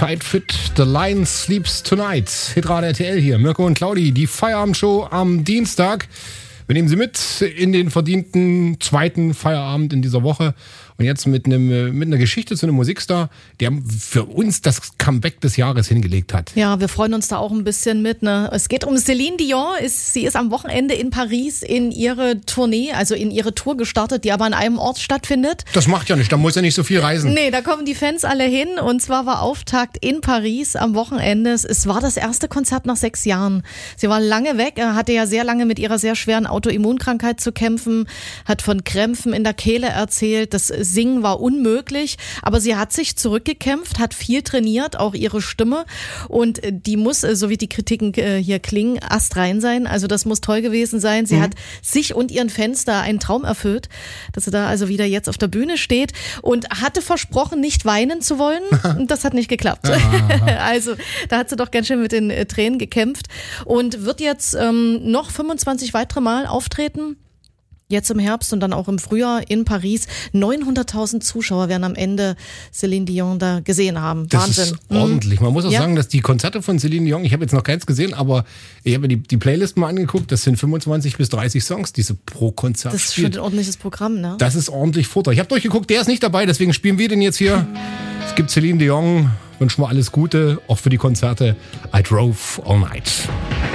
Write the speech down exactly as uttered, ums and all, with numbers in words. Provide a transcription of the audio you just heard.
Tight Fit, The Lion Sleeps Tonight. Hitrad R T L hier, Mirko und Claudi, die Feierabendshow am Dienstag. Wir nehmen Sie mit in den verdienten zweiten Feierabend in dieser Woche. Und jetzt mit, einem, mit einer Geschichte zu einem Musikstar, der für uns das Comeback des Jahres hingelegt hat. Ja, wir freuen uns da auch ein bisschen mit. Ne? Es geht um Céline Dion. Ist, sie ist am Wochenende in Paris in ihre Tournee, also in ihre Tour gestartet, die aber an einem Ort stattfindet. Das macht ja nicht, da muss ja nicht so viel reisen. Nee, da kommen die Fans alle hin. Und zwar war Auftakt in Paris am Wochenende. Es war das erste Konzert nach sechs Jahren. Sie war lange weg, hatte ja sehr lange mit ihrer sehr schweren Autoimmunkrankheit zu kämpfen, hat von Krämpfen in der Kehle erzählt. Das Singen war unmöglich, aber sie hat sich zurückgekämpft, hat viel trainiert, auch ihre Stimme, und die muss, so wie die Kritiken hier klingen, astrein sein, also das muss toll gewesen sein. Sie mhm. hat sich und ihren Fans da einen Traum erfüllt, dass sie da also wieder jetzt auf der Bühne steht und hatte versprochen, nicht weinen zu wollen, und das hat nicht geklappt. Also da hat sie doch ganz schön mit den Tränen gekämpft und wird jetzt ähm, noch fünfundzwanzig weitere Mal auftreten. Jetzt im Herbst und dann auch im Frühjahr in Paris. neunhunderttausend Zuschauer werden am Ende Céline Dion da gesehen haben. Das Wahnsinn. ist ordentlich. Man muss auch ja. sagen, dass die Konzerte von Céline Dion, ich habe jetzt noch keins gesehen, aber ich habe mir die, die Playlist mal angeguckt, das sind fünfundzwanzig bis dreißig Songs, die sie pro Konzert Das ist spielt. schon ein ordentliches Programm, ne? Das ist ordentlich Futter. Ich habe durchgeguckt, der ist nicht dabei, deswegen spielen wir den jetzt hier. Es gibt Céline Dion, wünschen wir alles Gute, auch für die Konzerte. I Drove All Night.